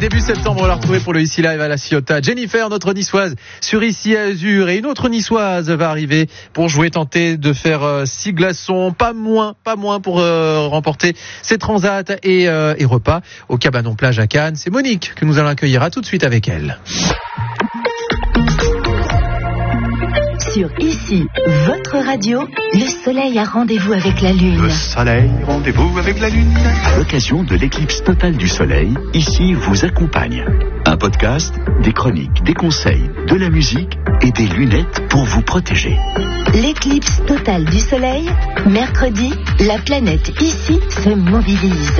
début septembre, on l'a retrouvée pour le Ici Live à la Ciotat. Jennifer, notre niçoise, sur Ici Azur. Et une autre niçoise va arriver pour jouer, tenter de faire 6 glaçons, pas moins pour remporter ses transats et repas au Cabanon Plage à Cannes. C'est Monique que nous allons accueillir. À tout de suite avec elle. Sur Ici, votre radio, le soleil a rendez-vous avec la lune. Le soleil, rendez-vous avec la lune. À l'occasion de l'éclipse totale du soleil, Ici vous accompagne. Un podcast, des chroniques, des conseils, de la musique et des lunettes pour vous protéger. L'éclipse totale du soleil, mercredi, la planète Ici se mobilise.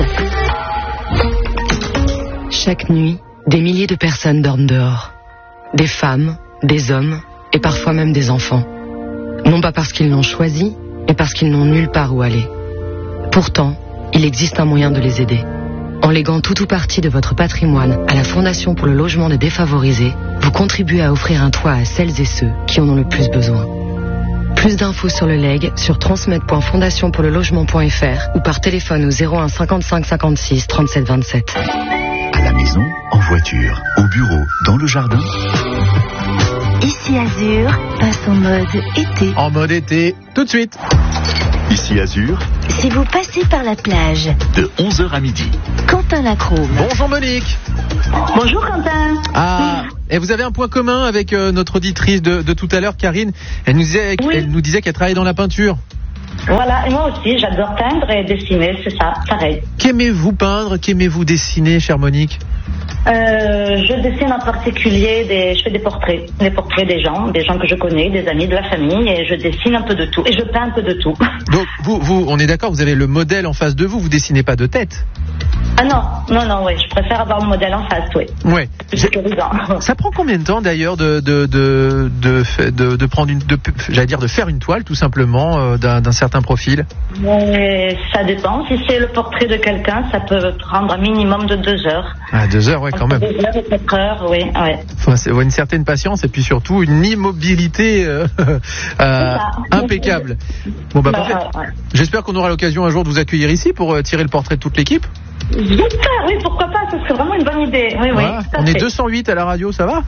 Chaque nuit, des milliers de personnes dorment dehors. Des femmes, des hommes et parfois même des enfants. Non pas parce qu'ils l'ont choisi, mais parce qu'ils n'ont nulle part où aller. Pourtant, il existe un moyen de les aider. En léguant tout ou partie de votre patrimoine à la Fondation pour le logement des défavorisés, vous contribuez à offrir un toit à celles et ceux qui en ont le plus besoin. Plus d'infos sur le legs sur transmet.fondationpourlelogement.fr ou par téléphone au 01 55 56 37 27. À la maison, en voiture, au bureau, dans le jardin. Ici Azur passe en mode été. En mode été, tout de suite. Ici Azur, Si vous passez par la plage, de 11h à midi. Quentin Lacrome. Bonjour Monique. Bonjour Quentin. Ah, et vous avez un point commun avec notre auditrice de tout à l'heure, Karine. Elle nous disait qu'elle travaillait dans la peinture. Voilà, et moi aussi, j'adore peindre et dessiner, c'est ça, pareil. Qu'aimez-vous peindre, qu'aimez-vous dessiner, chère Monique? Je dessine en particulier, je fais des portraits des gens que je connais, des amis, de la famille, et je dessine un peu de tout, et je peins un peu de tout. Donc, vous, on est d'accord, vous avez le modèle en face de vous, vous dessinez pas de tête? Ah non, oui, je préfère avoir le modèle en face, oui. Ouais. C'est sécurisant. Ça prend combien de temps d'ailleurs de prendre de faire une toile tout simplement d'un certain profil? Mais ça dépend. Si c'est le portrait de quelqu'un, ça peut prendre un minimum de 2 heures. Ah, 2 heures, ouais, quand même. 2 heures et 4 heures, oui, ouais. C'est une certaine patience et puis surtout une immobilité impeccable. Bon, parfait. Ouais. J'espère qu'on aura l'occasion un jour de vous accueillir ici pour tirer le portrait de toute l'équipe. J'espère, oui, pourquoi pas, ce serait vraiment une bonne idée. Oui, voilà. Oui. On est 208 à la radio, ça va?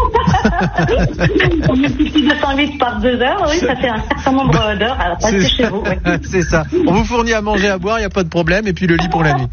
On multiplie 208 par 2 heures, oui, ça fait un certain nombre d'heures à passer chez vous. Oui. C'est ça. On vous fournit à manger, à boire, il n'y a pas de problème, et puis le lit pour la nuit.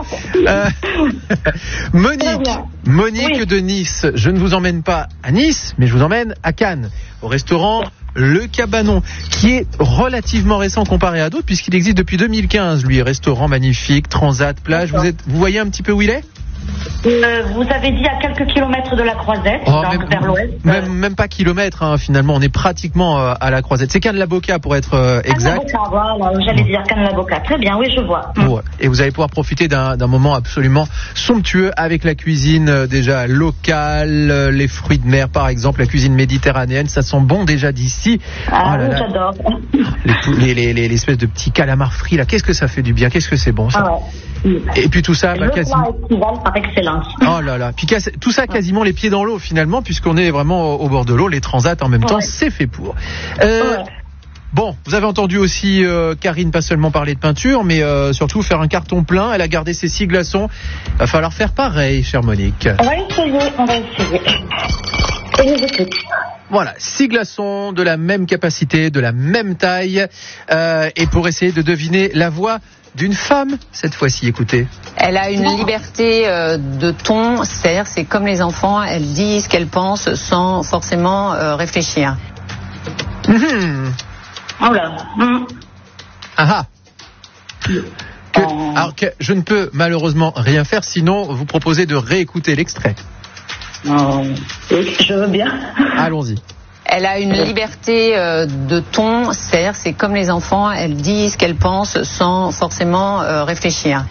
Monique oui. De Nice, je ne vous emmène pas à Nice, mais je vous emmène à Cannes, au restaurant Le Cabanon, qui est relativement récent comparé à d'autres, puisqu'il existe depuis 2015, lui, restaurant magnifique, transat, plage. Vous voyez un petit peu où il est? Vous avez dit à quelques kilomètres de la Croisette, donc vers l'ouest. Même pas kilomètres, hein, finalement, on est pratiquement à la Croisette. C'est Cannes-la-Boca pour être exact. Voilà, j'allais dire Cannes-la-Boca. Très bien, oui, je vois. Ouais. Et vous allez pouvoir profiter d'un moment absolument somptueux avec la cuisine déjà locale, les fruits de mer par exemple, la cuisine méditerranéenne, ça sent bon déjà d'ici. Ah oui, j'adore. Les espèces de petits calamars frits là, qu'est-ce que ça fait du bien, qu'est-ce que c'est bon ça. Et puis tout ça, quasiment par excellence. Oh là là, puis tout ça quasiment les pieds dans l'eau finalement, puisqu'on est vraiment au bord de l'eau, les transats en même temps, c'est fait pour. Bon, vous avez entendu aussi Karine pas seulement parler de peinture, mais surtout faire un carton plein. Elle a gardé ses 6 glaçons. Va falloir faire pareil, chère Monique. On va essayer. Et nous écoute. Voilà, 6 glaçons de la même capacité, de la même taille, et pour essayer de deviner la voix d'une femme, cette fois-ci, écoutez. Elle a une liberté de ton, c'est-à-dire c'est comme les enfants, elle dit ce qu'elle pense sans forcément réfléchir. Oh là. Ah alors que je ne peux malheureusement rien faire, sinon vous proposer de réécouter l'extrait. Je veux bien. Allons-y. Elle a une liberté de ton, c'est-à-dire c'est comme les enfants, elle dit ce qu'elle pense sans forcément réfléchir.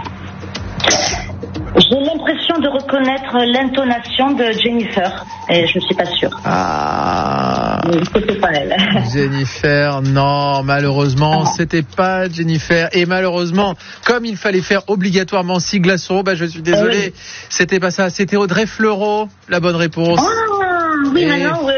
J'ai l'impression de reconnaître l'intonation de Jennifer, et je ne suis pas sûre. C'était pas elle. Jennifer, non, malheureusement, c'était pas Jennifer. Et malheureusement, comme il fallait faire obligatoirement 6 glaçons, je suis désolé, c'était pas ça. C'était Audrey Fleurot, la bonne réponse. Oui, maintenant, oui.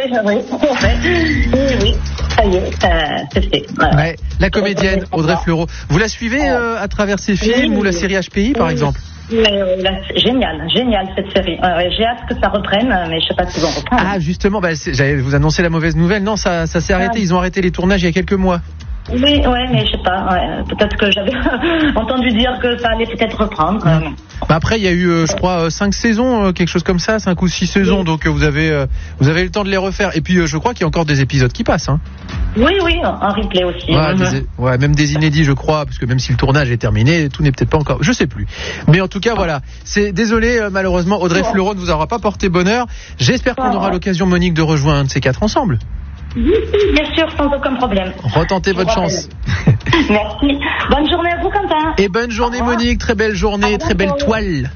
Ça y est, c'est fait. Voilà. Ouais, la comédienne Audrey Fleurot. Vous la suivez à travers ses films ou la série HPI, par exemple? Génial cette série. J'ai hâte que ça reprenne, mais je sais pas s'ils vont reprendre. Ah justement, j'allais vous annoncer la mauvaise nouvelle. Non, ça s'est arrêté. Ils ont arrêté les tournages il y a quelques mois. Oui, mais je sais pas. Peut-être que j'avais entendu dire que ça allait peut-être reprendre. Après, il y a eu, je crois, 5 saisons, quelque chose comme ça, 5 ou 6 saisons. Donc vous avez le temps de les refaire. Et puis je crois qu'il y a encore des épisodes qui passent. Hein. Oui, en replay aussi. Même des inédits, je crois, parce que même si le tournage est terminé, tout n'est peut-être pas encore. Je sais plus. Mais en tout cas, voilà. C'est désolé, malheureusement, Audrey Fleurot ne vous aura pas porté bonheur. J'espère qu'on aura l'occasion, Monique, de rejoindre un de ces 4 ensemble. Oui, bien sûr, sans aucun problème. Retentez votre chance. Merci. Bonne journée à vous, Quentin. Et bonne journée, Monique. Très belle journée, très belle toile.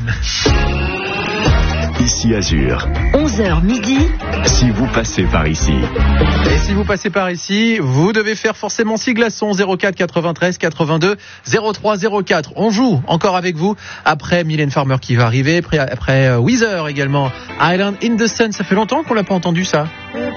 Ici Azur. 11h midi. Si vous passez par ici. Et si vous passez par ici, vous devez faire forcément 6 glaçons. 04 93 82 03 04. On joue encore avec vous après Mylène Farmer qui va arriver, après Weezer également. Island in the Sun. Ça fait longtemps qu'on l'a pas entendu ça.